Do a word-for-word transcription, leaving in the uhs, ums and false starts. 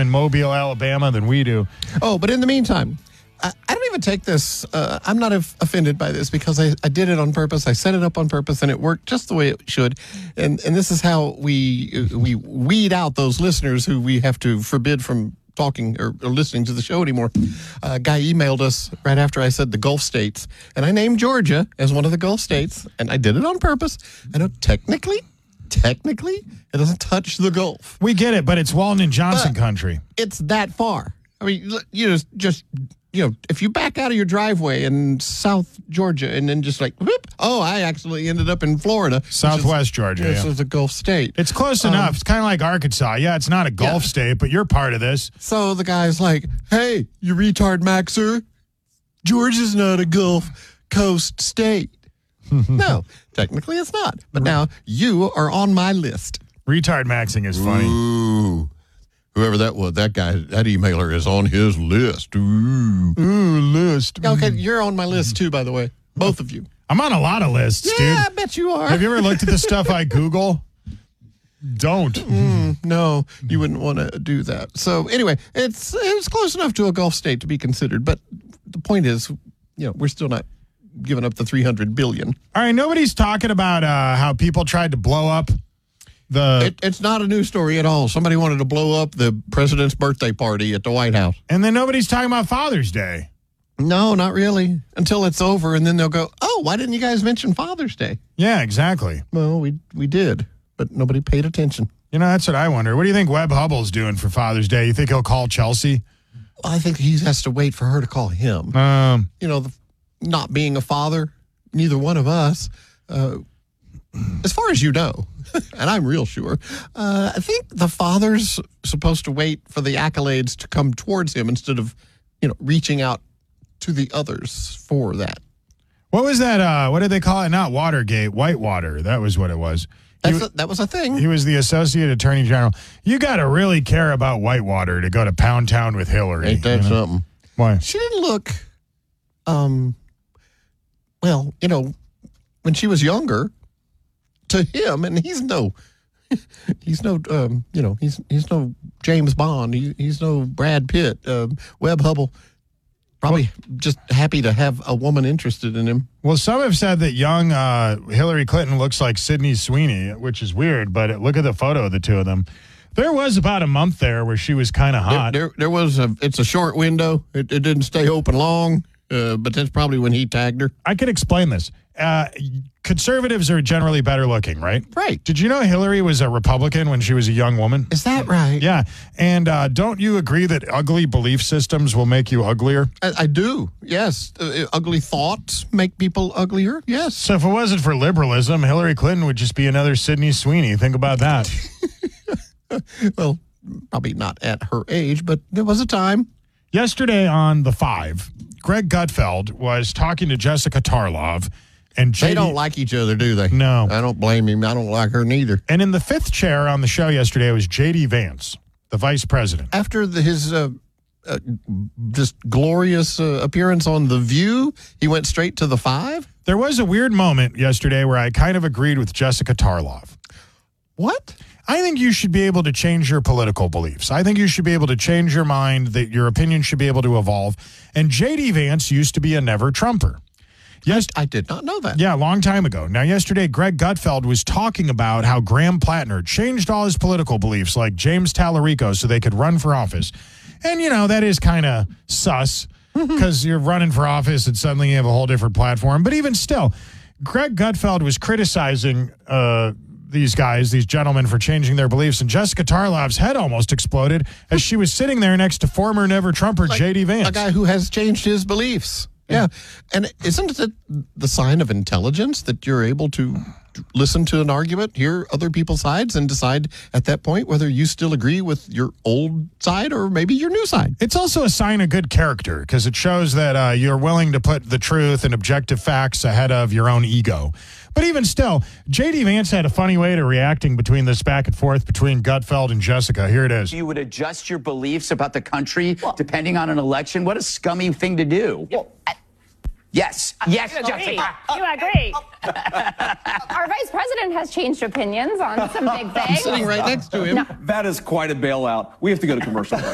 in Mobile, Alabama than we do. Oh, but in the meantime, I, I don't even take this. Uh, I'm not af- offended by this because I, I did it on purpose. I set it up on purpose, and it worked just the way it should. And and this is how we we weed out those listeners who we have to forbid from talking or, or listening to the show anymore. A guy emailed us right after I said the Gulf states, and I named Georgia as one of the Gulf states, and I did it on purpose. I know technically, technically, it doesn't touch the Gulf. We get it, but it's Walton and Johnson But country. It's that far. I mean, look, you just, just, you know, if you back out of your driveway in South Georgia and then just like, whoop, oh, I actually ended up in Florida. Southwest is, Georgia, This yeah. is a Gulf state. It's close Um, enough. It's kind of like Arkansas. Yeah, it's not a Gulf Yeah. state, but you're part of this. So the guy's like, hey, you retard Maxer, Georgia's not a Gulf Coast state. No, technically it's not. But now you are on my list. Retard maxing is funny. Ooh. Whoever that was, that guy, that emailer is on his list. Ooh. Ooh, list. Okay, you're on my list too, by the way. Both of you. I'm on a lot of lists, Yeah, dude. I bet you are. Have you ever looked at the stuff I Google? Don't. Mm, no, you wouldn't want to do that. So anyway, it's it's close enough to a Gulf state to be considered. But the point is, you know, we're still not giving up the three hundred billion. All right, nobody's talking about uh, how people tried to blow up the... It, it's not a news story at all. Somebody wanted to blow up the president's birthday party at the White House. and then nobody's talking about Father's Day. No, not really. Until it's over, and then they'll go, "Oh, why didn't you guys mention Father's Day?" Yeah, exactly. Well, we we did, but nobody paid attention. You know, that's what I wonder. What do you think Webb Hubbell's doing for Father's Day? You think he'll call Chelsea? I think he has to wait for her to call him. Um, You know, the, not being a father, neither one of us. Uh, as far as you know, and I'm real sure, uh, I think the father's supposed to wait for the accolades to come towards him instead of, you know, reaching out to the others for that. what was that? Uh, what did they call it? Not Watergate, Whitewater. That was what it was. He, That's a, that was a thing. he was the Associate Attorney General. You got to really care about Whitewater to go to Pound Town with Hillary. Ain't that you know? something? Why? She didn't look, um, well, you know, when she was younger, to him, and he's no, he's no, um, you know, he's he's no James Bond. He, he's no Brad Pitt. Um, Webb Hubbell, probably just happy to have a woman interested in him. Well, some have said that young uh, Hillary Clinton looks like Sydney Sweeney, which is weird, but look at the photo of the two of them. There was about a month there where she was kind of There, hot. there, there was a. It's a short window. It, it didn't stay open long, uh, but that's probably when he tagged her. I could explain this. Uh, conservatives are generally better looking, right? Right. Did you know Hillary was a Republican when she was a young woman? Is that right? Yeah. And uh, don't you agree that ugly belief systems will make you uglier? I, I do. Yes. Uh, ugly thoughts make people uglier. Yes. So if it wasn't for liberalism, Hillary Clinton would just be another Sydney Sweeney. Think about that. Well, probably not at her age, but there was a time. Yesterday on The Five, Greg Gutfeld was talking to Jessica Tarlov. And J D They don't like each other, do they? No. I don't blame him. I don't like her neither. And in the fifth chair on the show yesterday was J D Vance, the vice president. After the, his uh, uh, just glorious uh, appearance on The View, he went straight to The Five? There was a weird moment yesterday where I kind of agreed with Jessica Tarlov. What? I think you should be able to change your political beliefs. I think you should be able to change your mind, that your opinion should be able to evolve. And J D Vance used to be a never Trumper. Yes, I did not know that. yeah, a long time ago. Now, yesterday, Greg Gutfeld was talking about how Graham Plattner changed all his political beliefs, like James Tallarico, so they could run for office. And, you know, that is kind of sus because you're running for office and suddenly you have a whole different platform. But even still, Greg Gutfeld was criticizing uh, these guys, these gentlemen, for changing their beliefs. And Jessica Tarlov's head almost exploded as she was sitting there next to former never Trumper Like J D Vance. a guy who has changed his beliefs. Yeah. And isn't it the sign of intelligence that you're able to listen to an argument, hear other people's sides, and decide at that point whether you still agree with your old side or maybe your new side? It's also a sign of good character because it shows that uh, you're willing to put the truth and objective facts ahead of your own ego. But even still, J D Vance had a funny way to reacting between this back and forth between Gutfeld and Jessica. Here it is. You would adjust your beliefs about the country depending on an election. What a scummy thing to do. Well, I, yes. Yes, Jessica. You agree. Our vice president has changed opinions on some big I'm things. sitting right next to him. That is quite a bailout. We have to go to commercial.